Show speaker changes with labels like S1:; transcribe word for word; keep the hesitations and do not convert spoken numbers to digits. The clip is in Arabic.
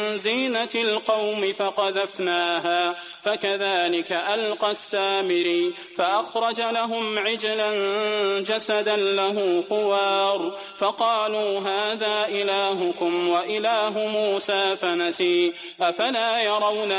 S1: زينة القوم فقذفناها فكذلك ألقى السامري فأخرج لهم عجلا جسدا له خوار فقالوا هذا إلهكم وإله موسى فنسي أفلا يرون